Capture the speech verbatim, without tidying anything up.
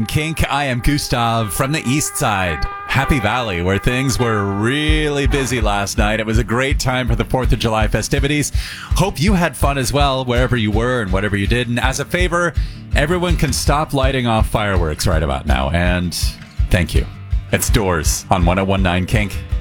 Kink, I am Gustav from the east side, Happy Valley, where things were really busy last night. It was a great time for the fourth of July festivities. Hope you had fun as well, wherever you were and whatever you did. And as a favor, everyone can stop lighting off fireworks right about now. And thank you. It's Doors on one oh one nine Kink.